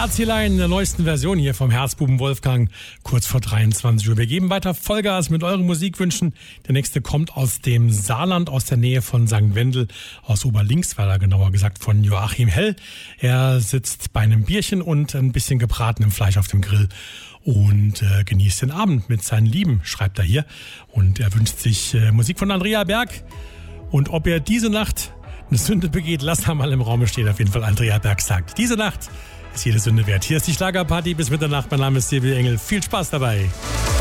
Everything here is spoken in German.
Herzilein in der neuesten Version hier vom Herzbuben Wolfgang, kurz vor 23 Uhr. Wir geben weiter Vollgas mit euren Musikwünschen. Der nächste kommt aus dem Saarland, aus der Nähe von St. Wendel, aus Oberlinksweiler, genauer gesagt von Joachim Hell. Er sitzt bei einem Bierchen und ein bisschen gebratenem Fleisch auf dem Grill und genießt den Abend mit seinen Lieben, schreibt er hier. Und er wünscht sich Musik von Andrea Berg. Und ob er diese Nacht eine Sünde begeht, lass da mal im Raum stehen. Auf jeden Fall Andrea Berg sagt, diese Nacht ist jede Sünde wert. Hier ist die Schlagerparty bis Mitternacht. Mein Name ist Silvio Engel. Viel Spaß dabei.